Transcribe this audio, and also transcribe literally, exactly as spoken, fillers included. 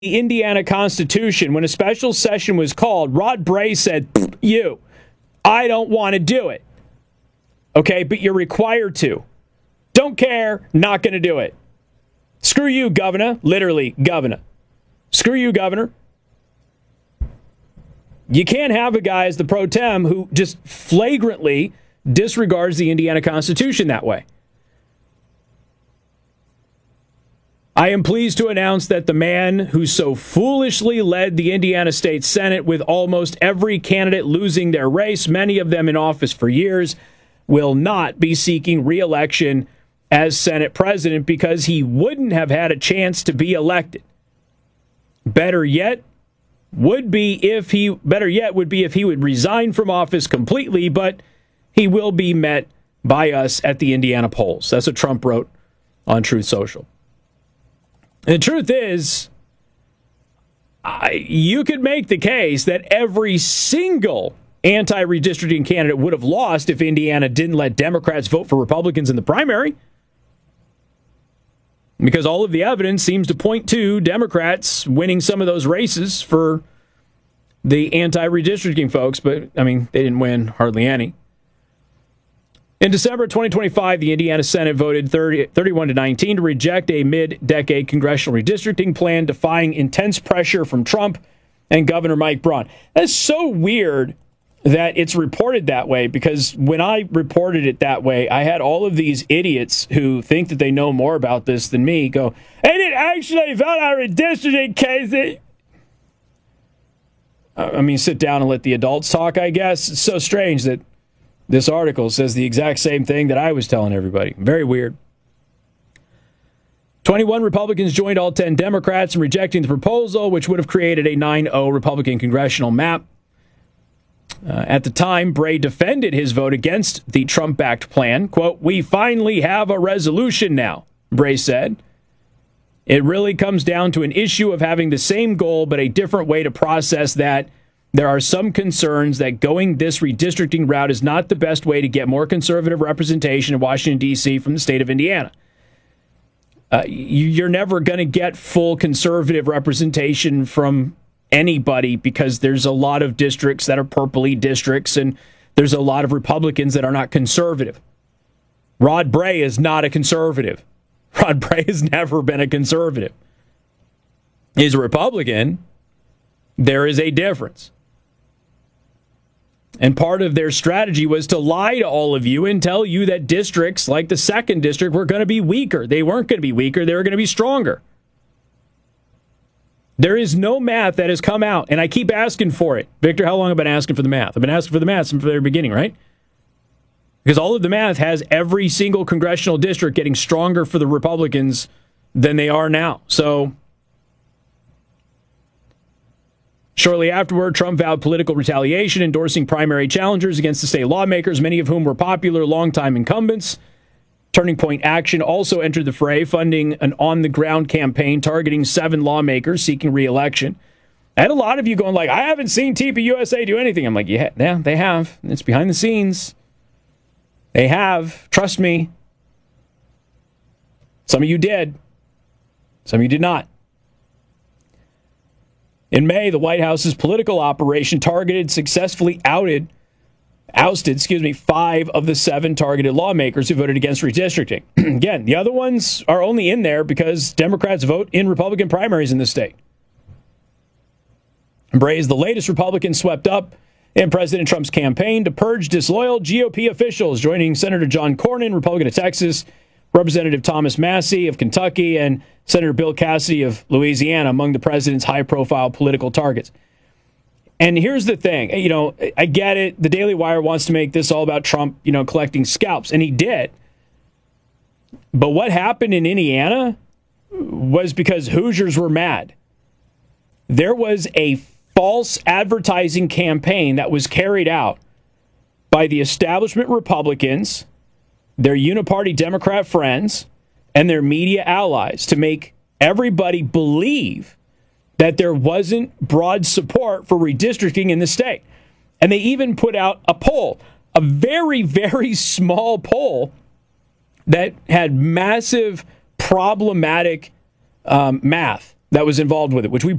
the Indiana Constitution, when a special session was called, Rod Bray said, you, I don't want to do it. Okay, but you're required to. Don't care, not going to do it. Screw you, governor. Literally, governor. Screw you, governor. You can't have a guy as the pro tem who just flagrantly disregards the Indiana Constitution that way. I am pleased to announce that the man who so foolishly led the Indiana State Senate with almost every candidate losing their race, many of them in office for years, will not be seeking re-election as Senate president because he wouldn't have had a chance to be elected. Better yet, would be if he better yet would be if he would resign from office completely, but he will be met by us at the Indiana polls. That's what Trump wrote on Truth Social. And the truth is, I, you could make the case that every single anti-redistricting candidate would have lost if Indiana didn't let Democrats vote for Republicans in the primary. Because all of the evidence seems to point to Democrats winning some of those races for the anti-redistricting folks, but, I mean, they didn't win hardly any. In December twenty twenty-five, the Indiana Senate voted thirty, thirty-one to nineteen to reject a mid-decade congressional redistricting plan, defying intense pressure from Trump and Governor Mike Braun. That's so weird that it's reported that way, because when I reported it that way, I had all of these idiots who think that they know more about this than me go, they didn't actually vote on redistricting, Casey. I mean, sit down and let the adults talk, I guess. It's so strange that this article says the exact same thing that I was telling everybody. Very weird. twenty-one Republicans joined all ten Democrats in rejecting the proposal, which would have created a nine oh Republican congressional map. Uh, at the time, Bray defended his vote against the Trump-backed plan. Quote, "We finally have a resolution now," Bray said. "It really comes down to an issue of having the same goal, but a different way to process that. There are some concerns that going this redistricting route is not the best way to get more conservative representation in Washington, D C from the state of Indiana. Uh, you're never going to get full conservative representation from anybody because there's a lot of districts that are purpley districts, and there's a lot of Republicans that are not conservative. Rod Bray is not a conservative. Rod Bray has never been a conservative. He's a Republican. There is a difference. And part of their strategy was to lie to all of you and tell you that districts like the second district were going to be weaker. They weren't going to be weaker. They were going to be stronger. There is no math that has come out, and I keep asking for it. Victor, how long have I been asking for the math? I've been asking for the math since the very beginning, right? Because all of the math has every single congressional district getting stronger for the Republicans than they are now. So shortly afterward, Trump vowed political retaliation, endorsing primary challengers against the state lawmakers, many of whom were popular longtime incumbents. Turning Point Action also entered the fray, funding an on-the-ground campaign targeting seven lawmakers seeking re-election. I had a lot of you going like, I haven't seen T P U S A do anything. I'm like, yeah, yeah, they have. It's behind the scenes. They have. Trust me. Some of you did. Some of you did not. In May, the White House's political operation targeted, successfully outed, ousted, excuse me, five of the seven targeted lawmakers who voted against redistricting. Again, the other ones are only in there because Democrats vote in Republican primaries in the state. Bray is the latest Republican swept up in President Trump's campaign to purge disloyal G O P officials, joining Senator John Cornyn, Republican of Texas, Representative Thomas Massie of Kentucky, and Senator Bill Cassidy of Louisiana among the president's high-profile political targets. And here's the thing, you know, I get it. The Daily Wire wants to make this all about Trump, you know, collecting scalps, and he did. But what happened in Indiana was because Hoosiers were mad. There was a false advertising campaign that was carried out by the establishment Republicans, their uniparty Democrat friends, and their media allies to make everybody believe that there wasn't broad support for redistricting in the state. And they even put out a poll, a very, very small poll that had massive problematic um, math that was involved with it, which we